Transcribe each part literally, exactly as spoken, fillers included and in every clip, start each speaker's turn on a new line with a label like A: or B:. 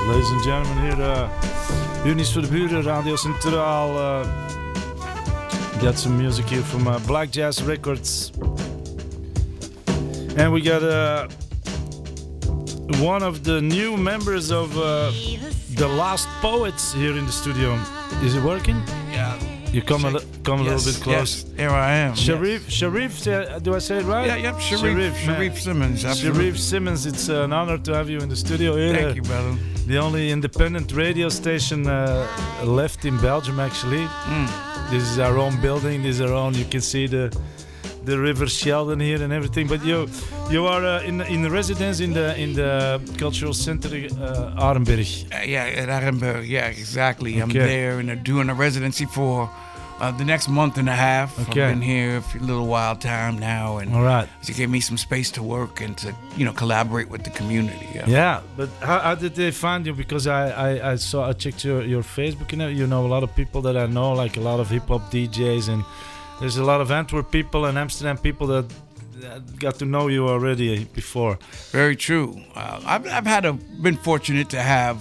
A: ladies and gentlemen, hier uh, Unis voor de Buren, Radio Centraal. Uh, got some music here from uh, Black Jazz Records. And we got uh, one of the new members of uh, The Last Poets here in the studio. Is it working?
B: Yeah.
A: You come a, li- come a
B: yes,
A: little bit close.
B: Yes, here I am.
A: Sharif,
B: yes.
A: Sharif, uh, do I say it right?
B: Yeah, yep, Sharif,
A: Sharif,
B: Sharif Simmons. Absolutely.
A: Sharif Simmons, it's uh, an honor to have you in the studio here.
B: Thank you, brother.
A: The only independent radio station uh, left in Belgium, actually.
B: Mm.
A: This is our own building. This is our own. You can see the the River Sheldon here and everything. But you you are uh, in in the residence in the in the cultural center uh, Arenberg.
B: Uh, yeah, at Arenberg. Yeah, exactly.
A: Okay.
B: I'm there and they're doing a residency for uh, the next month and a half.
A: Okay.
B: I've been here for a little while time now, and
A: all right,
B: to give me some space to work and to you know collaborate with the community. Yeah.
A: Yeah, but how, how did they find you? Because I, I, I saw I checked your, your Facebook and you know a lot of people that I know, like a lot of hip hop D Js, and there's a lot of Antwerp people and Amsterdam people that, that got to know you already before.
B: Very true. Uh, I've I've had a been fortunate to have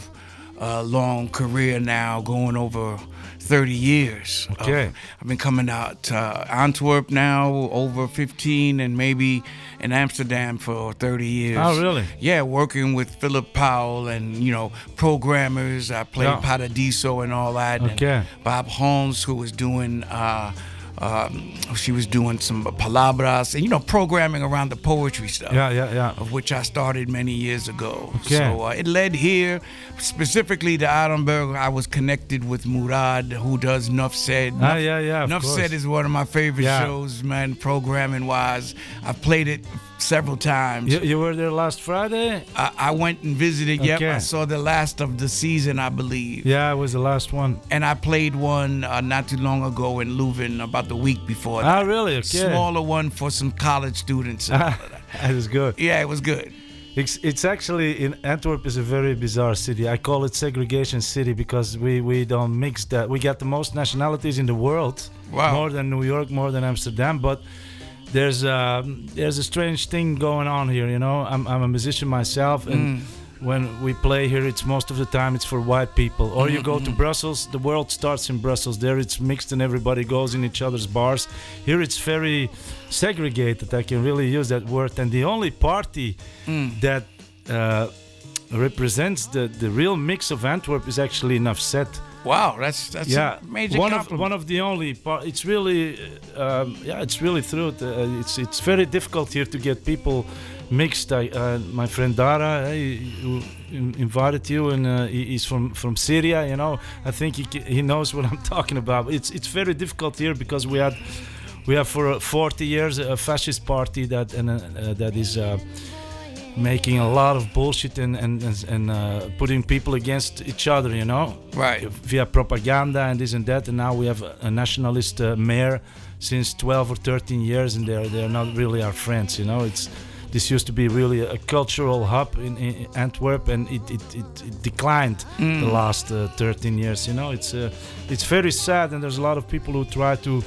B: a long career now, going over thirty years.
A: Okay.
B: Uh, I've been coming out to Antwerp now over fifteen, and maybe in Amsterdam for thirty years.
A: Oh, really?
B: Yeah, working with Philip Powell and, you know, programmers. I played
A: Yeah.
B: Paradiso and all that.
A: Okay.
B: And Bob Holmes, who was doing... Uh, Um, she was doing some palabras and, you know, programming around the poetry stuff.
A: Yeah, yeah, yeah.
B: Of which I started many years ago.
A: Okay.
B: So uh, it led here, specifically to Arenberg. I was connected with Murad, who does Nuff Said.
A: Ah, yeah, yeah, of
B: Nuff
A: course.
B: Said is one of my favorite
A: Yeah.
B: shows, man, programming-wise. I've played it several times.
A: You, you were there last Friday?
B: I, I went and visited. Yep,
A: Okay.
B: I saw the last of the season, I believe.
A: Yeah, it was the last one.
B: And I played one uh, not too long ago in Leuven, about the week before
A: Ah,
B: that.
A: really? Okay.
B: Smaller one for some college students. and all of that.
A: That is good.
B: Yeah, it was good.
A: It's, it's actually in Antwerp is a very bizarre city. I call it segregation city because we, we don't mix that. We got the most nationalities in the world,
B: Wow.
A: more than New York, more than Amsterdam. But there's a, there's a strange thing going on here. You know, I'm I'm a musician myself, and
B: Mm.
A: when we play here, it's most of the time it's for white people. Or you go to Brussels, the world starts in Brussels. There it's mixed and everybody goes in each other's bars. Here it's very segregated. I can really use that word. And the only party
B: Mm.
A: that uh, represents the, the real mix of Antwerp is actually Nuff Said.
B: Wow, that's that's
A: Yeah,
B: a major
A: one of
B: compliment.
A: one of the only. Par- it's really, um, yeah, it's really true. Uh, it's it's very difficult here to get people mixed. I, uh, my friend Dara, he, who in- invited you, and uh, he, he's from, from Syria. You know, I think he ca- he knows what I'm talking about. It's it's very difficult here because we had we have for uh, forty years a fascist party that and uh, uh, that is. Uh, making a lot of bullshit and and and, and uh, putting people against each other, you know,
B: Right.
A: via propaganda and this and that. And now we have a, a nationalist uh, mayor since twelve or thirteen years, and they're they're not really our friends, you know. It's this used to be really a, a cultural hub in, in Antwerp, and it it, it, it declined
B: Mm.
A: the last uh, thirteen years. You know, it's uh, it's very sad, and there's a lot of people who try to.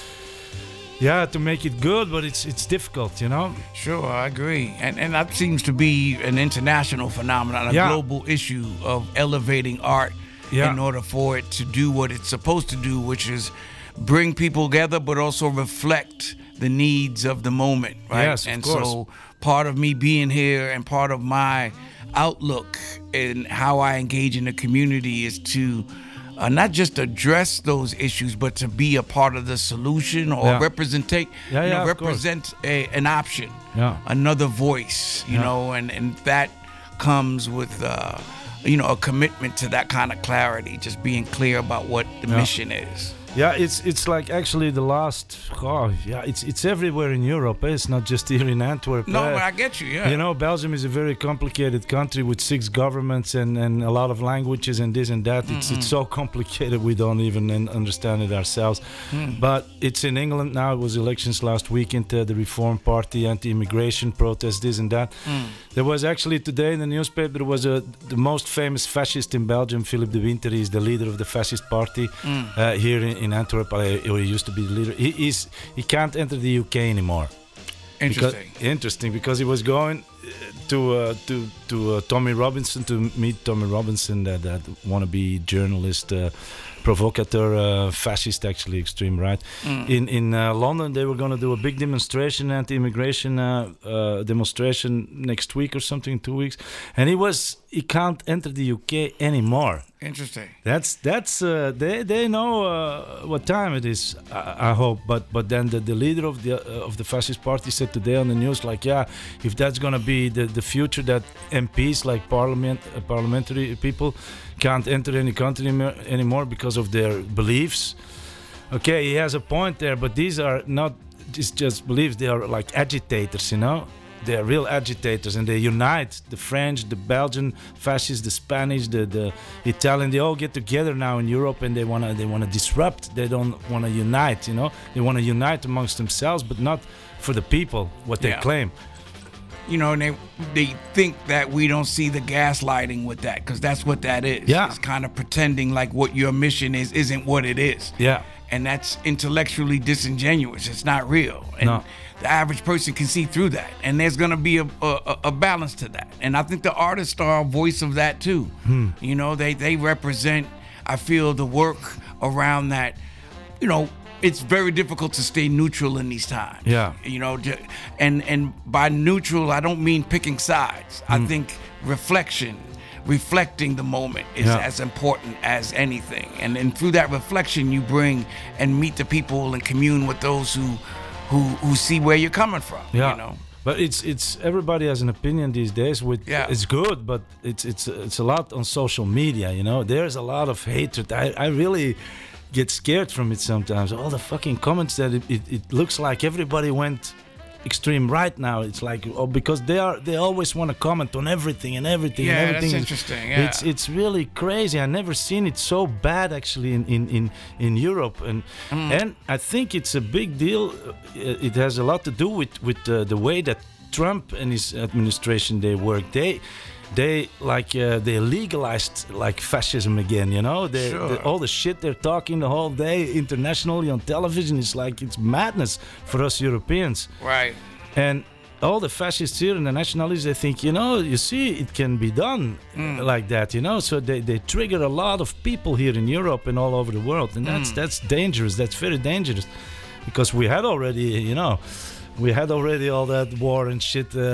A: Yeah, to make it good, but it's it's difficult, you know.
B: Sure, I agree. And and that seems to be an international phenomenon, a
A: Yeah.
B: global issue of elevating art
A: Yeah.
B: in order for it to do what it's supposed to do, which is bring people together, but also reflect the needs of the moment, right?
A: Yes, of
B: and
A: course.
B: so part of me being here and part of my outlook in how I engage in the community is to Uh, not just address those issues, but to be a part of the solution or
A: Yeah.
B: representate,
A: Yeah,
B: you
A: yeah,
B: know,
A: of course.
B: represent a, an option,
A: Yeah.
B: another voice, you
A: Yeah.
B: know, and, and that comes with, uh, you know, a commitment to that kind of clarity, just being clear about what the
A: Yeah.
B: mission is.
A: Yeah, it's it's like actually the last. Oh, yeah, it's it's everywhere in Europe. Eh? It's not just here in Antwerp.
B: No,
A: eh?
B: but I get you, yeah.
A: You know, Belgium is a very complicated country with six governments and, and a lot of languages and this and that. It's it's so complicated we don't even un- understand it ourselves.
B: Mm.
A: But it's in England now. It was elections last weekend. Uh, the Reform Party, anti-immigration protests, this and that.
B: Mm.
A: There was actually today in the newspaper. There was a the most famous fascist in Belgium, Philippe de Winter. He's the leader of the fascist party
B: Mm.
A: uh, here in, in Antwerp. Uh, he used to be the leader. He is he can't enter the U K anymore.
B: Interesting.
A: Because, interesting, because he was going. to uh, to to uh, Tommy Robinson, to meet Tommy Robinson, that that wannabe journalist, uh, provocateur, uh, fascist, actually extreme right. Mm. In in uh, London, they were going to do a big demonstration, anti-immigration uh, uh, demonstration next week or something, two weeks, and he was he can't enter the U K anymore.
B: Interesting.
A: That's that's uh, they they know uh, what time it is. I, I hope, but but then the, the leader of the uh, of the fascist party said today on the news, like, yeah, if that's gonna be the, the future, that M Ps, like parliament uh, parliamentary people, can't enter any country anymore because of their beliefs. Okay, he has a point there, but these are not just just beliefs. They are like agitators, you know. They are real agitators, and they unite the French, the Belgian fascists, the Spanish, the, the Italian. They all get together now in Europe, and they wanna they wanna disrupt. They don't wanna unite, you know. They wanna unite amongst themselves, but not for the people. What they
B: Yeah.
A: claim.
B: You know, and they they think that we don't see the gaslighting with that, because that's what that is.
A: Yeah.
B: It's kind of pretending like what your mission is isn't what it is.
A: Yeah.
B: And that's intellectually disingenuous. It's not real. And
A: No.
B: the average person can see through that. And there's going to be a, a, a balance to that. And I think the artists are a voice of that too.
A: Hmm.
B: You know, they, they represent, I feel, the work around that. You know, it's very difficult to stay neutral in these times.
A: Yeah.
B: You know, ju- and, and by neutral, I don't mean picking sides. I think reflection, reflecting the moment is
A: Yeah.
B: as important as anything. And then through that reflection, you bring and meet the people and commune with those who who who see where you're coming from.
A: Yeah.
B: You know?
A: But it's it's everybody has an opinion these days. With
B: Yeah.
A: it's good, but it's it's it's a lot on social media. You know, there's a lot of hatred. I, I really get scared from it sometimes. All the fucking comments that it, it, it looks like everybody went extreme right now. It's like, oh, because they are they always want to comment on everything and everything.
B: Yeah,
A: and everything.
B: that's interesting. Yeah.
A: It's it's really crazy. I never seen it so bad actually in in in, in Europe, and
B: Mm.
A: and I think it's a big deal. Uh, It has a lot to do with with uh, the way that Trump and his administration they work. They they like uh, they legalized like fascism again. You know, they,
B: Sure.
A: the, all the shit they're talking the whole day internationally on television is like it's madness for us Europeans.
B: Right.
A: And all the fascists here and the nationalists, they think, you know, you see, it can be done
B: Mm.
A: like that, you know. So they, they trigger a lot of people here in Europe and all over the world, and that's
B: Mm.
A: that's dangerous. That's very dangerous, because we had already, you know, we had already all that war and shit. Uh,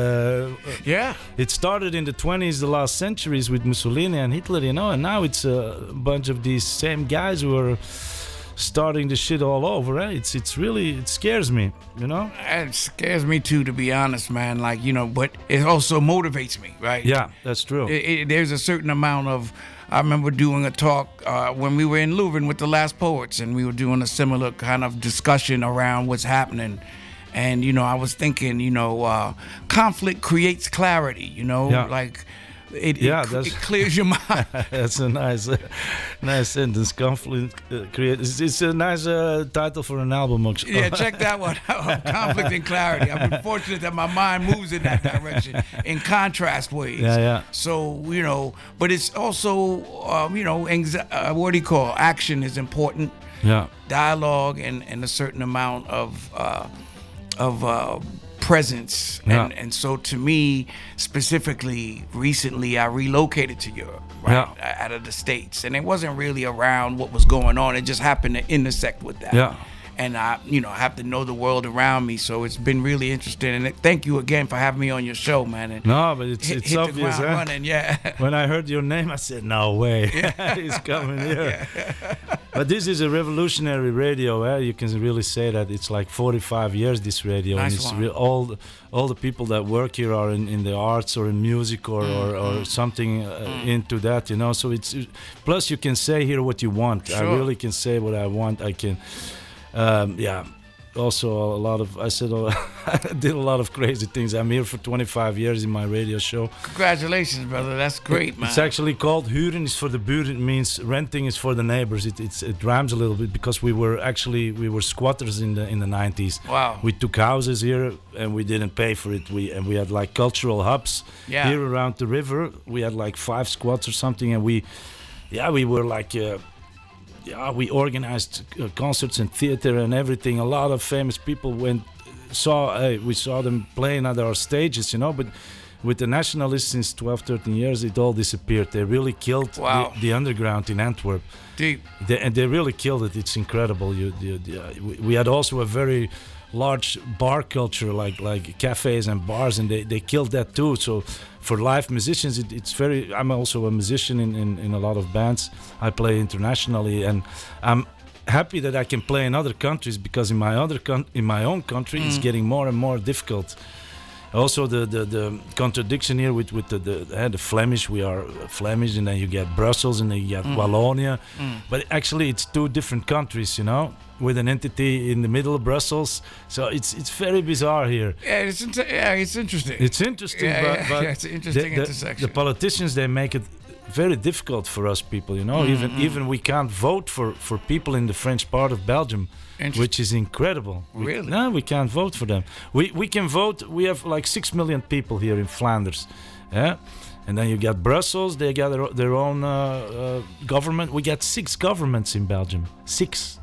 B: Yeah.
A: it started in the twenties, the last centuries with Mussolini and Hitler, you know, and now it's a bunch of these same guys who are starting the shit all over. Eh? It's it's really it scares me, you know.
B: It scares me too, to be honest, man. Like, you know, but it also motivates me, right?
A: Yeah, that's true.
B: It, it, there's a certain amount of. I remember doing a talk uh, when we were in Leuven with the Last Poets, and we were doing a similar kind of discussion around what's happening. And, you know, I was thinking, you know, uh, conflict creates clarity, you know,
A: Yeah.
B: like it,
A: Yeah,
B: it,
A: that's-
B: it clears your mind.
A: That's a nice, uh, nice sentence. Conflict uh, create. It's, it's a nice uh, title for an album. Actually.
B: Yeah, check that one out. Conflict and clarity. I've been fortunate that my mind moves in that direction in contrast ways.
A: Yeah, yeah.
B: So, you know, but it's also, um, you know, anxi- uh, what do you call action is important.
A: Yeah,
B: Dialogue and, and a certain amount of uh, of uh, presence.
A: Yeah.
B: And, and so to me, specifically, recently I relocated to Europe, right, out of the States. And it wasn't really around what was going on. It just happened to intersect with that.
A: Yeah.
B: And I, you know, have to know the world around me. So it's been really interesting. And thank you again for having me on your show, man. And
A: no, but it's
B: hit,
A: it's
B: hit the
A: obvious.
B: ground
A: Huh?
B: running, yeah.
A: When I heard your name, I said, "No way, he's coming here." But this is a revolutionary radio. Eh? You can really say that it's like forty-five years. This radio, and
B: Nice
A: it's
B: one.
A: real, all the, all the people that work here are in, in the arts or in music or or, or something uh, into that. You know, so it's plus you can say here what you want. I
B: Sure.
A: really can say what I want. I can, um, yeah. Also, a lot of I said a- I did a lot of crazy things. I'm here for twenty-five years in my radio show.
B: Congratulations, brother. That's great, man.
A: It's actually called Huren is for the buren. It means renting is for the neighbors. It it's, it rhymes a little bit because we were actually we were squatters in the in the nineties.
B: Wow.
A: We took houses here and we didn't pay for it. We and we had like cultural hubs
B: Yeah.
A: here around the river. We had like five squats or something, and we yeah we were like. Uh, Yeah, we organized uh, concerts and theater and everything. A lot of famous people went, saw, uh, we saw them playing at our stages, you know. But with the nationalists since twelve, thirteen years, it all disappeared. They really killed
B: Wow.
A: the, the underground in Antwerp.
B: Deep.
A: They, and they really killed it. It's incredible. You, you, you, we, we had also a very large bar culture, like like cafes and bars, and they, they killed that too. So for live musicians, it, it's very. I'm also a musician in, in, in a lot of bands. I play internationally, and I'm happy that I can play in other countries, because in my other con- in my own country, mm. it's getting more and more difficult. Also, the, the, the contradiction here with, with the, the, uh, the Flemish, we are Flemish, and then you get Brussels, and then you get mm. Wallonia. Mm. But actually, it's two different countries, you know, with an entity in the middle of Brussels. So it's it's very bizarre here.
B: Yeah, it's inter- yeah, it's interesting.
A: It's interesting,
B: yeah,
A: but,
B: yeah,
A: but
B: yeah, it's an interesting
A: the, the,
B: intersection.
A: the politicians, they make it very difficult for us people, you know. Mm, even mm. even we can't vote for, for people in the French part of Belgium, which is incredible.
B: Really?
A: We, no, we can't vote for them. We we can vote. We have like six million people here in Flanders, yeah. And then you got Brussels. They got their, their own uh, uh, government. We got six governments in Belgium. Six.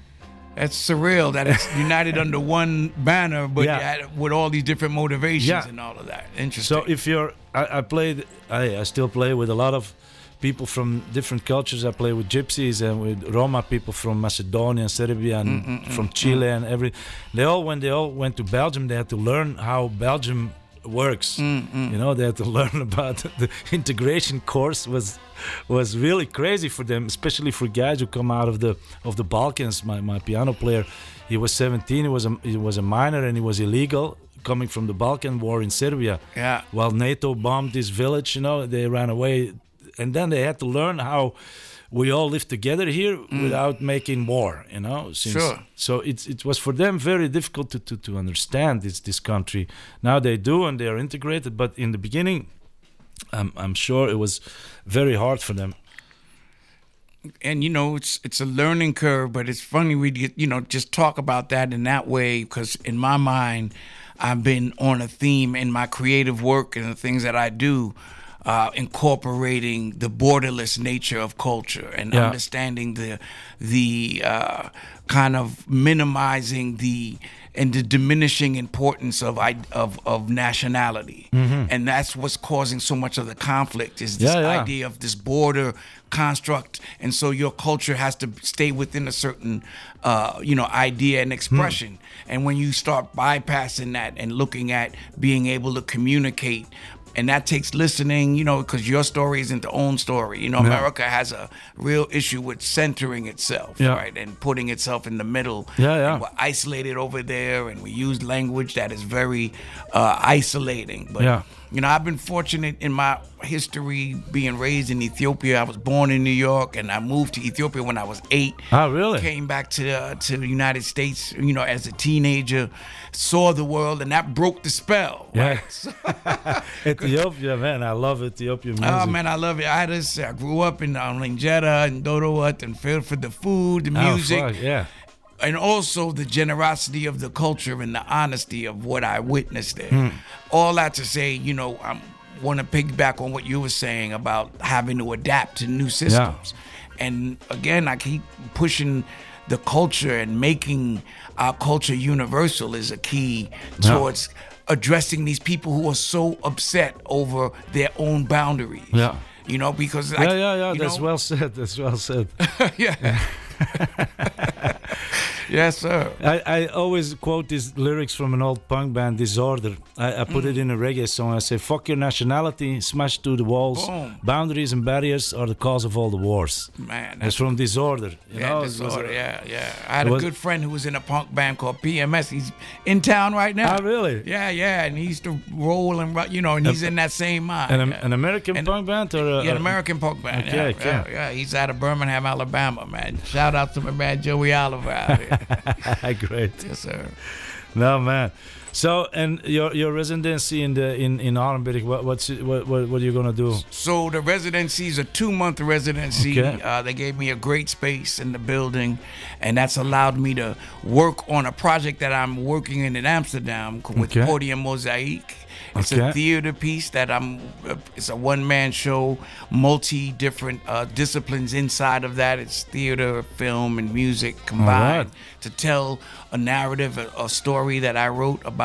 B: That's surreal that it's united under one banner, but
A: yeah.
B: yet with all these different motivations
A: yeah.
B: and all of that. Interesting.
A: So if you're, I, I played, I, I still play with a lot of people from different cultures. I play with Gypsies and with Roma people from Macedonia and Serbia and mm-mm, from Chile mm. and every. They all, when they all went to Belgium, they had to learn how Belgium works. Mm-mm. You know, they had to learn about the integration course. was was really crazy for them, especially for guys who come out of the of the Balkans. My my piano player, he was seventeen. He was a he was a minor and he was illegal, coming from the Balkan War in Serbia.
B: Yeah.
A: While NATO bombed this village, you know, they ran away, and then they had to learn how we all live together here mm. without making war, you know. Since,
B: sure.
A: So it's it was for them very difficult to, to, to understand this this country. Now they do, and they are integrated. But in the beginning, I'm I'm sure it was very hard for them.
B: And you know, it's it's a learning curve. But it's funny we get, you know, just talk about that in that way, because in my mind, I've been on a theme in my creative work and the things that I do. Uh, incorporating the borderless nature of culture and yeah. understanding the the uh, kind of minimizing the and the diminishing importance of of of nationality, mm-hmm. and that's what's causing so much of the conflict. Is this
A: yeah, yeah.
B: idea of this border construct, and so your culture has to stay within a certain uh, you know idea and expression. Mm. And when you start bypassing that and looking at being able to communicate. And that takes listening, you know, because your story isn't the own story. You know, yeah. America has a real issue with centering itself, yeah. right, and putting itself in the middle.
A: Yeah, yeah.
B: And we're isolated over there, and we use language that is very uh, isolating. But,
A: yeah.
B: you know, I've been fortunate in my history being raised in Ethiopia. I was born in New York, and I moved to Ethiopia when I was eight.
A: Oh, really?
B: Came back to uh, to the United States, you know, as a teenager, saw the world, and that broke the spell.
A: Yeah. Right? Ethiopia, man, I love Ethiopian music.
B: Oh man, I love it. I just I grew up in um, Lingetta and Dodowat and felt for the food, the music,
A: oh, fuck, yeah,
B: and also the generosity of the culture and the honesty of what I witnessed there. Hmm. All that to say, you know, I want to piggyback on what you were saying about having to adapt to new systems. Yeah. And again, I keep pushing the culture and making our culture universal is a key towards. Yeah. Addressing these people who are so upset over their own boundaries.
A: Yeah.
B: You know, because
A: yeah,
B: I,
A: yeah, yeah. That's
B: know,
A: well said. That's well said.
B: yeah. Yes, sir.
A: I, I always quote these lyrics from an old punk band, Disorder. I, I put mm. it in a reggae song. I say, fuck your nationality, smash through the walls. Boom. Boundaries and barriers are the cause of all the wars.
B: Man.
A: It's from Disorder. You
B: yeah,
A: know?
B: Disorder, a, yeah, yeah. I had a was, good friend who was in a punk band called P M S. He's in town right now.
A: Oh, really?
B: Yeah, yeah. And he used to roll and, you know, and he's a, in that same mind.
A: An,
B: yeah.
A: an American and, punk band? Or a,
B: yeah, an American punk band.
A: Okay,
B: yeah,
A: okay.
B: Yeah, yeah. He's out of Birmingham, Alabama, man. Shout out to my man Joey Oliver out here.
A: Great.
B: Yes, sir.
A: No, man. So, and your your residency in the in in Arenberg, what what's what what what are you gonna do?
B: So the residency is a two month residency.
A: Okay.
B: Uh, they gave me a great space in the building, and that's allowed me to work on a project that I'm working in in Amsterdam with
A: okay.
B: Podium Mosaic. It's
A: okay.
B: a theater piece that I'm. Uh, it's a one-man show, multi different uh, disciplines inside of that. It's theater, film, and music combined
A: right.
B: to tell a narrative, a, a story that I wrote about.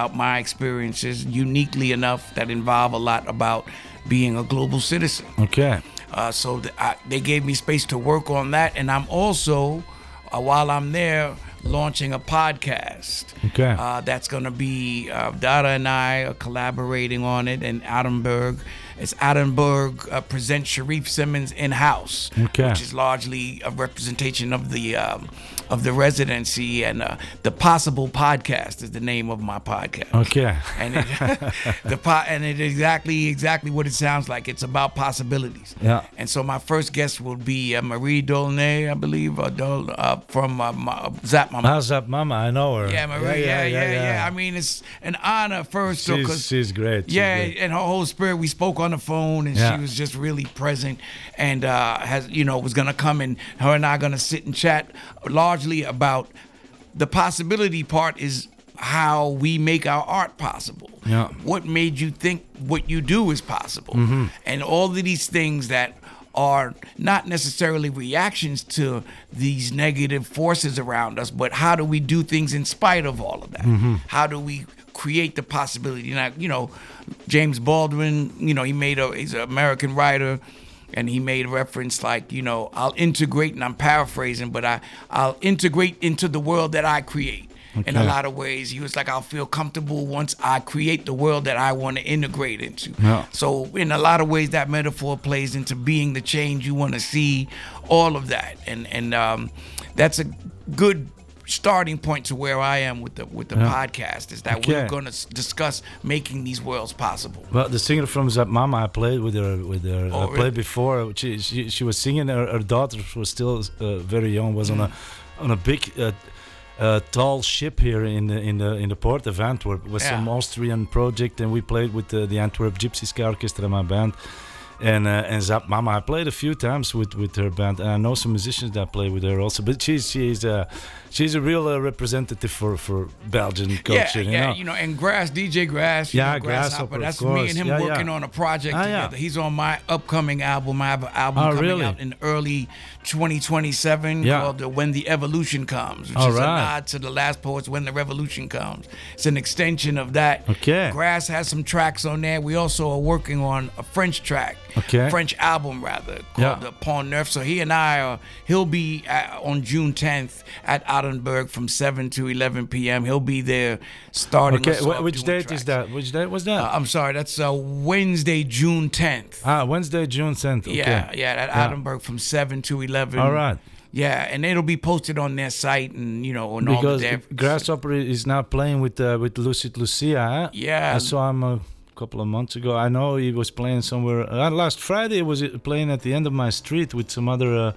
B: about my experiences, uniquely enough, that involve a lot about being a global citizen.
A: Okay.
B: Uh, so th- I, they gave me space to work on that, and I'm also, uh, while I'm there, launching a podcast.
A: Okay.
B: Uh, that's going to be, uh, Dara and I are collaborating on it, and Attenberg. It's Attenberg uh, presents Sharif Simmons in-house,
A: Okay.
B: which is largely a representation of the um, of the residency, and uh, the Possible Podcast is the name of my podcast.
A: Okay.
B: And it, the po- and it exactly exactly what it sounds like. It's about possibilities.
A: Yeah.
B: And so my first guest will be uh, Marie Dolnay, I believe, uh, Dol- uh, from uh, Ma- Zap Mama.
A: How's up, Mama? I know her.
B: Yeah, Marie. Yeah yeah, yeah, yeah. I mean, it's an honor first.
A: She's,
B: Cause,
A: she's great. She's
B: yeah,
A: great.
B: and her whole spirit. We spoke on the phone, and
A: Yeah.
B: she was just really present, and uh, has you know was gonna come, and her and I are gonna sit and chat largely about the possibility part is how we make our art possible.
A: Yeah.
B: What made you think what you do is possible,
A: Mm-hmm.
B: and all of these things that are not necessarily reactions to these negative forces around us, but how do we do things in spite of all of that?
A: Mm-hmm.
B: How do we create the possibility? Now, you know, James Baldwin, you know, he made a, he's an American writer, and he made a reference like, you know, I'll integrate, and I'm paraphrasing, but I, I'll integrate into the world that I create. In a
A: Okay.
B: lot of ways, he was like, I'll feel comfortable once I create the world that I want to integrate into.
A: Yeah.
B: So in a lot of ways, that metaphor plays into being the change you want to see, all of that. And and um, that's a good starting point to where I am with the with the
A: Yeah.
B: podcast, is that
A: Okay.
B: we're going to discuss making these worlds possible.
A: Well, the singer from Zap Mama, I played with her. With her,
B: Oh,
A: I
B: really?
A: played before. She, she she was singing. Her, her daughter was still uh, very young. Was on a on a big. Uh, uh, tall ship here in the in the in the port of Antwerp. It was
B: Yeah.
A: some Austrian project, and we played with the, the Antwerp Gypsy Ska Orchestra, my band, and uh, and Zap Mama. I played a few times with, with her band, and I know some musicians that play with her also. But she's she's uh, she's a real uh, representative for, for Belgian culture.
B: yeah,
A: you
B: yeah,
A: know?
B: you know, and Grass, D J Grass, you
A: Yeah,
B: know,
A: Grasshopper,
B: That's
A: of
B: me
A: course.
B: and him
A: Yeah, yeah.
B: working on a project
A: Ah, yeah.
B: together. He's on my upcoming album. I have an album
A: Oh,
B: coming
A: really?
B: out in early twenty twenty-seven
A: Yeah.
B: called uh, When the Evolution Comes, which
A: All
B: is
A: right.
B: a nod to the last poets, When the Revolution Comes. It's an extension of that.
A: Okay.
B: Grass has some tracks on there. We also are working on a French track,
A: Okay.
B: French album rather,
A: Yeah.
B: called the Pont Neuf. So he and I are, he'll be at, on June tenth at Ottenburg from seven to eleven p.m. He'll be there starting
A: Okay,
B: us
A: wh-
B: off
A: which
B: doing
A: date is
B: tracks.
A: that? Which date was that?
B: Uh, I'm sorry, that's uh, Wednesday, June tenth.
A: ah, Wednesday, June tenth. Okay.
B: Yeah, yeah, at
A: Yeah.
B: Ottenburg from seven to eleven.
A: All right.
B: Yeah, and it'll be posted on their site, and you know, and all
A: Because
B: the damn-
A: Grasshopper is now playing with uh, with Lucid Lucia. Huh?
B: Yeah.
A: I saw him a couple of months ago. I know he was playing somewhere. Uh, last Friday he was uh, playing at the end of my street with some other uh,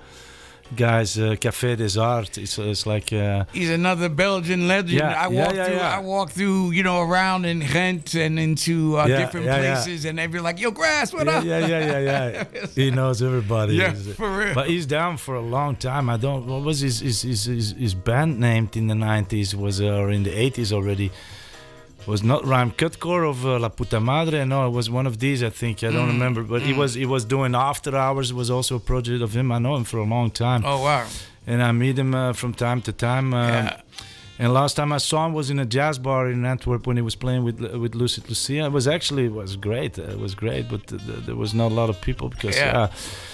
A: guys. Uh, Café des Arts. It's, it's like uh,
B: He's another Belgian legend.
A: Yeah,
B: I
A: yeah,
B: walk
A: yeah,
B: through.
A: yeah.
B: I walk through. You know, around in Ghent and into uh,
A: Yeah,
B: different
A: yeah, yeah.
B: places, and they're like, "Yo, Grass, what
A: yeah,
B: up?"
A: yeah, yeah, yeah, yeah. He knows everybody.
B: Yeah,
A: He's-
B: for real.
A: But he's down for a long time. I don't. What was his his his, his, his band named in the nineties? Was uh, or in the eighties already? Was not Rhyme Cutcore of uh, La Puta Madre? No, it was one of these. I think I
B: Mm,
A: don't remember. But he was he was doing After Hours. Was also a project of him. I know him for a long time,
B: Oh wow.
A: and I meet him uh, from time to time. Um,
B: Yeah.
A: And last time I saw him was in a jazz bar in Antwerp when he was playing with with Lucid Lucia. It was actually it was great. It was great, but th- th- there was not a lot of people because
B: Yeah.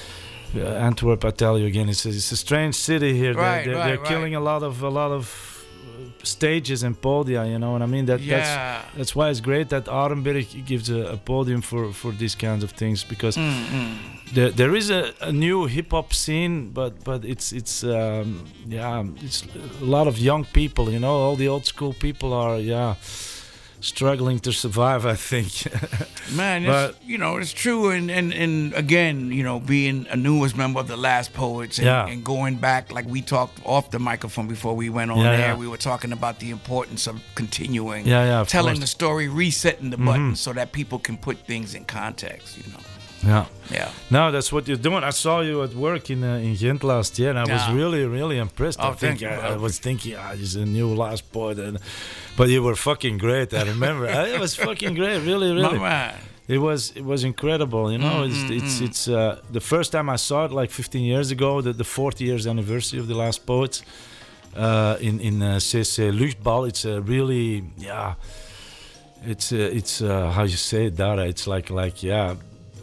A: uh, uh, Antwerp. I tell you again, it's a, it's a strange city here. They're-
B: Right,
A: they're
B: right,
A: they're
B: right.
A: killing a lot of a lot of uh, stages and podia. You know what I mean? That
B: Yeah.
A: that's that's why it's great that Arenberg gives a, a podium for for these kinds of things because.
B: Mm-mm.
A: There, there is a, a new hip hop scene, but but it's it's um, yeah it's a lot of young people. You know, all the old school people are yeah struggling to survive. I think.
B: Man,
A: But-
B: it's, you know, it's true. And, and, and again, you know, being a newest member of the Last Poets and,
A: Yeah.
B: and going back, like we talked off the microphone before we went on
A: Yeah,
B: air,
A: yeah.
B: we were talking about the importance of continuing,
A: Yeah, yeah, of
B: telling
A: course.
B: the story, resetting the button so that people can put things in context, you know.
A: Yeah.
B: Yeah.
A: No, that's what you're doing. I saw you at work in uh, in Ghent last year, and I was
B: Yeah.
A: really, really impressed.
B: Oh,
A: I think
B: thank you,
A: I, I
B: bro.
A: was thinking, ah, he's a new Last Poet, and, but you were fucking great. I remember it was fucking great, really, really.
B: My man.
A: It was it was incredible, you know. It's it's it's uh, the first time I saw it like fifteen years ago, the the forty years anniversary of the Last Poets uh, in in uh, C C Luchtbal. It's a really yeah. it's uh, it's uh, how you say it, Dara. It's like like yeah.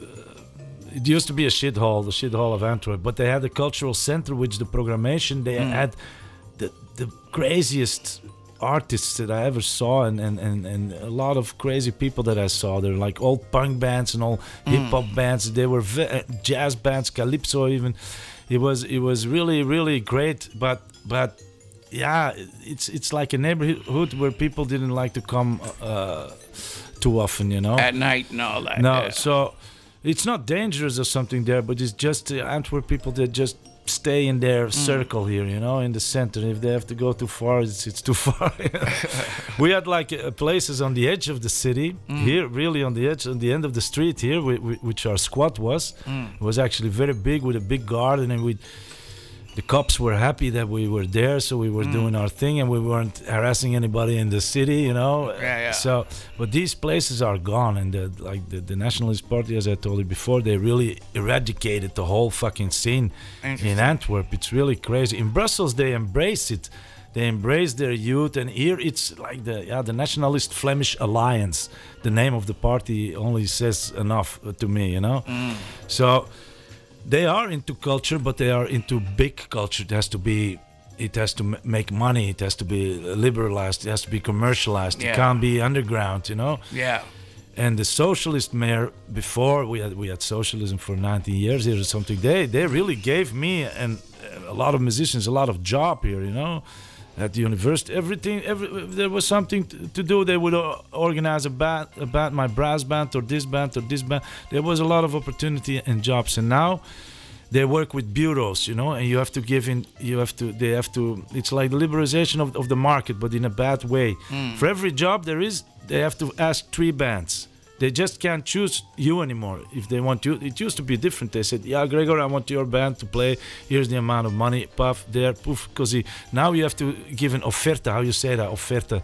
A: It used to be a shithole, the shithole of Antwerp, but they had a cultural center, which the programmation they mm. had the the craziest artists that I ever saw, and, and, and, and a lot of crazy people that I saw. They're like old punk bands and all mm. hip hop bands. They were ve- jazz bands, calypso even. It was it was really really great, but but yeah, it's it's like a neighborhood where people didn't like to come uh, too often, you know.
B: At night and all that.
A: No,
B: yeah.
A: so. It's not dangerous or something there, but it's just uh, Antwerp people that just stay in their mm. circle here, you know, in the center. If they have to go too far, it's, it's too far. We had like uh, places on the edge of the city mm. here, really on the edge, on the end of the street here, we, we, which our squat was. Mm. It was actually very big with a big garden, and we. The cops were happy that we were there, so we were mm. doing our thing, and we weren't harassing anybody in the city, you know.
B: Yeah, yeah.
A: So, but these places are gone, and the, like the, the Nationalist Party, as I told you before, they really eradicated the whole fucking scene in Antwerp. It's really crazy. In Brussels, they embrace it. They embrace their youth, and here it's like the yeah the Nationalist Flemish Alliance. The name of the party only says enough to me, you know. Mm. So. They are into culture, but they are into big culture. It has to be, it has to m- make money. It has to be liberalized. It has to be commercialized. Yeah. It can't be underground, you know.
B: Yeah.
A: And the socialist mayor before we had we had socialism for nineteen years here or something. They they really gave me and a lot of musicians a lot of job here, you know. At the university, everything, every, if there was something to, to do, they would uh, organize a band, a band, my brass band, or this band, or this band. There was a lot of opportunity and jobs, and now they work with bureaus, you know, and you have to give in, you have to, they have to. It's like the liberalization of, of the market, but in a bad way. Mm. For every job there is, they have to ask three bands. They just can't choose you anymore if they want you. It used to be different. They said, yeah, Gregor, I want your band to play. Here's the amount of money. Puff, there, poof. Because now you have to give an offerta. How you say that? Offerta.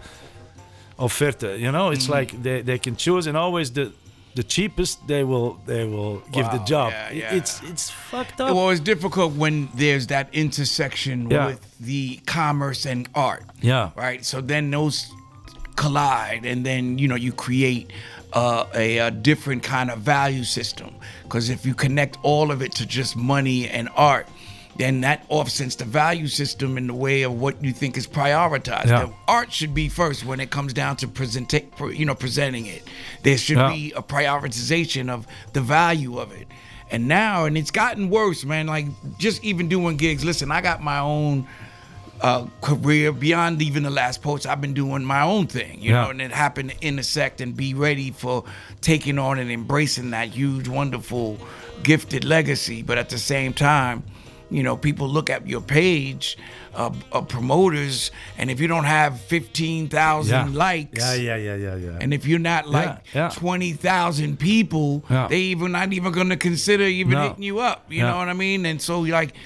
A: Offerta. You know, it's mm-hmm. like they, they can choose, and always the the cheapest they will they will wow, give the job.
B: Yeah, yeah.
A: It's it's fucked up.
B: Well, it's difficult when there's that intersection yeah. with the commerce and art.
A: Yeah.
B: Right. So then those collide, and then you know you create uh, a, a different kind of value system. Because if you connect all of it to just money and art, then that offsets the value system in the way of what you think is prioritized.
A: Yeah.
B: The art should be first when it comes down to present, you know, presenting it. There should
A: yeah.
B: be a prioritization of the value of it. And now, and it's gotten worse, man. Like just even doing gigs. Listen, I got my own uh, career beyond even the Last Poets. I've been doing my own thing, you
A: yeah.
B: know, and it happened to intersect and be ready for taking on and embracing that huge, wonderful, gifted legacy. But at the same time, you know, people look at your page of uh, uh, promoters, and if you don't have fifteen thousand
A: yeah.
B: likes,
A: yeah, yeah, yeah, yeah, yeah,
B: and if you're not like
A: yeah, yeah.
B: twenty thousand people,
A: yeah.
B: they even not even gonna consider even
A: no.
B: hitting you up. You
A: yeah.
B: know what I mean? And so like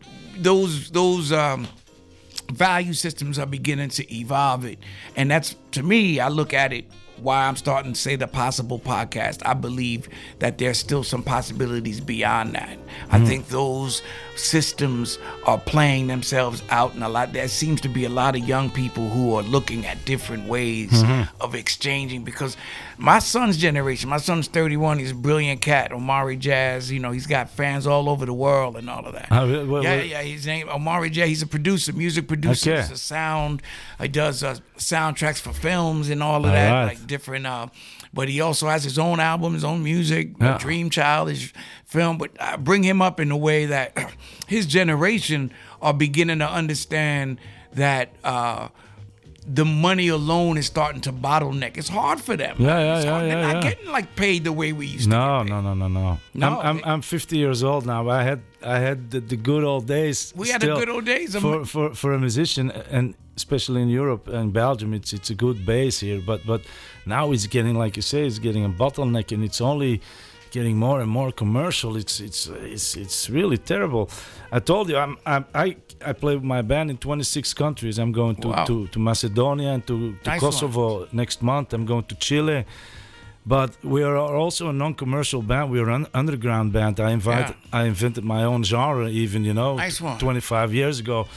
B: those those um, value systems are beginning to evolve it, and that's, to me, I look at it. Why I'm starting to say the possible podcast. I believe that there's still some possibilities beyond that. Mm-hmm. I think those systems are playing themselves out, and a lot. There seems to be a lot of young people who are looking at different ways mm-hmm. of exchanging. Because my son's generation, my son's thirty-one. He's a brilliant cat, Omari Jazz. You know, he's got fans all over the world and all of that.
A: Oh, what, what,
B: yeah, yeah. His name Omari Jazz. He's a producer, music producer.
A: Okay.
B: He's a sound. He does uh, soundtracks for films and all of
A: all
B: that.
A: Right.
B: Like different, uh, but he also has his own album, his own music,
A: yeah.
B: Dream Child, his film. But I bring him up in a way that his generation are beginning to understand that uh, the money alone is starting to bottleneck. It's hard for them.
A: Yeah, yeah,
B: it's
A: yeah,
B: hard.
A: yeah.
B: They're not
A: yeah.
B: getting like paid the way we used
A: no,
B: to. Get paid.
A: No, no, no, no,
B: no.
A: I'm, I'm I'm fifty years old now. I had I had the, the good old days.
B: We had the good old days
A: for, for for a musician, and especially in Europe and Belgium, it's it's a good base here. But but now it's getting, like you say, it's getting a bottleneck, and it's only getting more and more commercial. It's it's it's it's really terrible. I told you, I'm, I'm I I play with my band in twenty-six countries. I'm going to,
B: wow.
A: to, to Macedonia and to, to
B: nice
A: Kosovo one. Next month. I'm going to Chile. But we are also a non-commercial band. We are an underground band. I invite,
B: yeah.
A: I invented my own genre, even, you know,
B: nice one.
A: twenty-five years ago.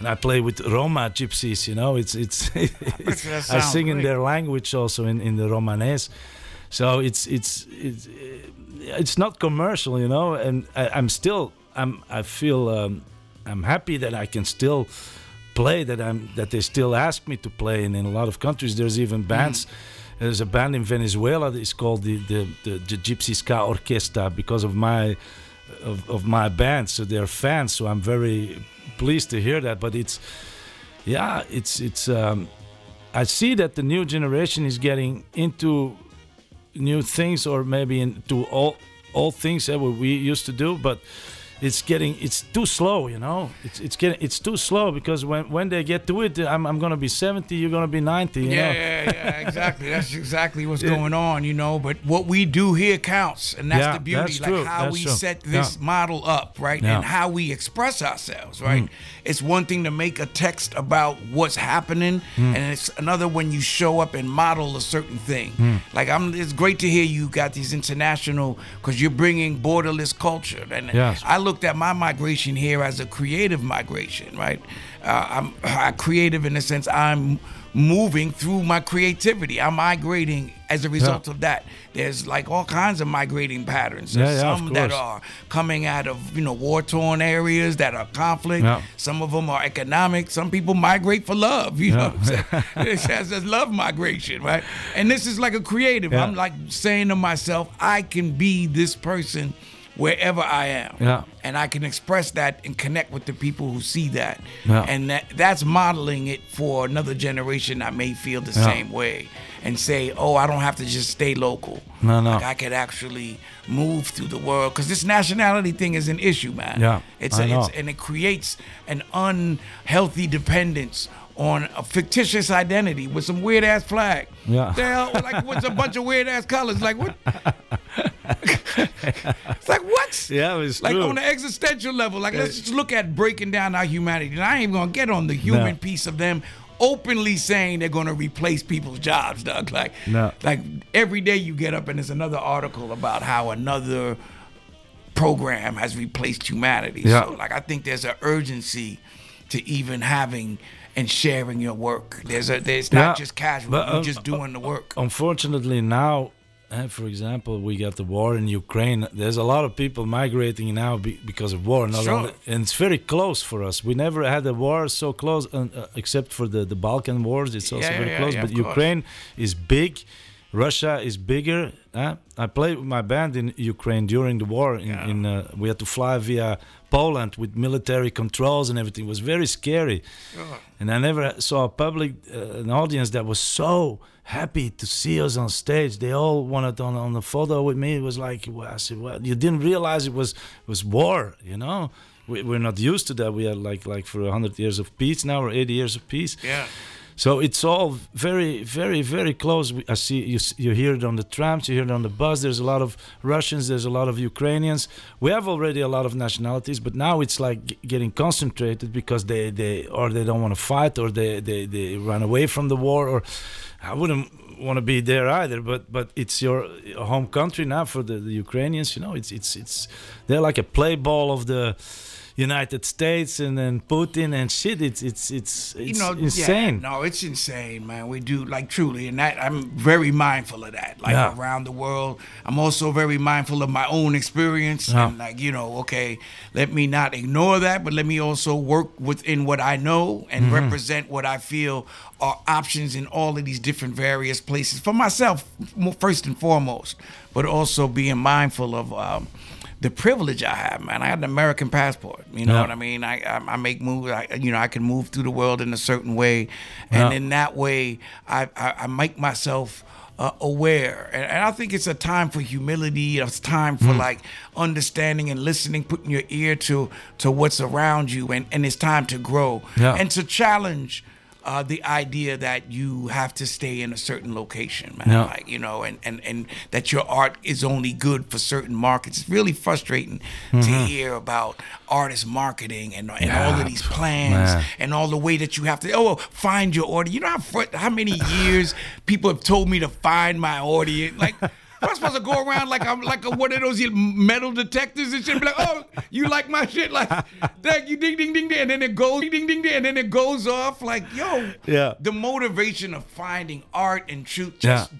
A: and I play with Roma gypsies. You know, it's it's. it's I sing
B: great.
A: in their language also in, in the Romanes, so it's it's it's it's not commercial, you know. And I, I'm still I'm I feel um, I'm happy that I can still play, that I'm that they still ask me to play, and in a lot of countries there's even bands. Mm. There's a band in Venezuela that is called the the, the, the Gypsy Ska Orchestra because of my of, of my band, so they're fans. So I'm very pleased to hear that. But it's yeah, it's it's um, I see that the new generation is getting into new things, or maybe into all all things that we used to do, but it's getting it's too slow, you know. It's it's getting it's too slow because when when they get to it, I'm I'm gonna be seventy, you're gonna be ninety. You
B: yeah,
A: know?
B: yeah, yeah, exactly. That's exactly what's going on, you know. But what we do here counts, and that's
A: yeah,
B: the beauty.
A: That's
B: like
A: true.
B: how
A: that's
B: we
A: true.
B: set this
A: yeah.
B: model up, right,
A: yeah.
B: and how we express ourselves, right. Mm. It's one thing to make a text about what's happening, mm. and it's another when you show up and model a certain thing. Mm. Like I'm, it's great to hear you got these international, because you're bringing borderless culture, and
A: yes.
B: I looked at my migration here as a creative migration, right? Uh, I'm, I'm creative in the sense I'm moving through my creativity. I'm migrating as a result yeah. of that. There's like all kinds of migrating patterns. There's
A: yeah, yeah,
B: some that are coming out of, you know, war-torn areas that are conflict.
A: Yeah.
B: Some of them are economic. Some people migrate for love, you yeah. know what I'm saying? It says love migration, right? And this is like a creative. Yeah. I'm like saying to myself, I can be this person wherever I am,
A: yeah.
B: and I can express that and connect with the people who see that,
A: yeah.
B: and that that's modeling it for another generation that may feel the
A: yeah.
B: same way and say, oh, I don't have to just stay local.
A: No, no.
B: Like I could actually move through the world, because this nationality thing is an issue, man.
A: Yeah,
B: it's,
A: I
B: a,
A: know.
B: it's and it creates an unhealthy dependence on a fictitious identity with some weird ass flag.
A: Yeah.
B: The hell, like what's a bunch of weird ass colors? Like what? It's like what?
A: Yeah, it's
B: like
A: true.
B: on the existential level. Like let's just look at breaking down our humanity. And I ain't even gonna get on the human
A: no.
B: piece of them openly saying they're gonna replace people's jobs, Doug. Like,
A: no.
B: like every day you get up and there's another article about how another program has replaced humanity.
A: Yeah.
B: So like I think there's an urgency to even having and sharing your work. There's a there's not
A: yeah,
B: just casual.
A: but,
B: You're
A: uh,
B: just doing the work.
A: Unfortunately now, uh, for example, we got the war in Ukraine. There's a lot of people migrating now be, because of war. Not
B: sure.
A: only, and it's very close for us. We never had a war so close, uh, uh, except for the, the Balkan wars. It's also
B: yeah,
A: very
B: yeah,
A: close.
B: yeah,
A: but
B: course.
A: Ukraine is big. Russia is bigger. Uh, I played with my band in Ukraine during the war. In,
B: Yeah.
A: in uh, we had to fly via Poland with military controls and everything. It was very scary.
B: Oh.
A: And I never saw a public, uh, an audience that was so happy to see us on stage. They all wanted on on the photo with me. It was like, well, I said, well, you didn't realize it was it was war, you know. We, we're not used to that. We had like like for a hundred years of peace now, or eighty years of peace.
B: Yeah.
A: So it's all very, very, very close. I see you. You hear it on the trams. You hear it on the bus. There's a lot of Russians. There's a lot of Ukrainians. We have already a lot of nationalities, but now it's like g- getting concentrated because they, they or they don't want to fight, or they, they, they run away from the war. Or I wouldn't want to be there either. But but it's your home country now for the, the Ukrainians. You know, it's it's it's they're like a play ball of the United States and then Putin and shit. It's it's it's it's
B: you know,
A: insane.
B: Yeah, no, it's insane, man. We do like truly, and that I'm very mindful of that. Like
A: Yeah.
B: around the world, I'm also very mindful of my own experience.
A: Yeah.
B: And like you know, okay, let me not ignore that, but let me also work within what I know and
A: Mm-hmm.
B: represent what I feel are options in all of these different various places for myself, mo- first and foremost, but also being mindful of. Um, The privilege I have, man. I had an American passport. You know
A: Yeah.
B: what I mean? I, I I make moves. I, you know, I can move through the world in a certain way, and
A: Yeah.
B: in that way, I I, I make myself uh, aware. And, and I think it's a time for humility. It's time for like understanding and listening, putting your ear to to what's around you, and and it's time to grow
A: Yeah.
B: and to challenge. Uh, the idea that you have to stay in a certain location, man,
A: Yeah.
B: like you know, and, and, and that your art is only good for certain markets. It's really frustrating to hear about artist marketing and, and all of these plans
A: man.
B: and all the way that you have to oh find your audience. You know how fr- how many years people have told me to find my audience, like. I'm supposed to go around like I'm like a, one of those metal detectors and shit. Be like, oh, you like my shit? Like, that you ding ding ding ding, and then it goes ding ding ding, and then it goes off. Like, yo,
A: Yeah.
B: the motivation of finding art and truth
A: Yeah.
B: just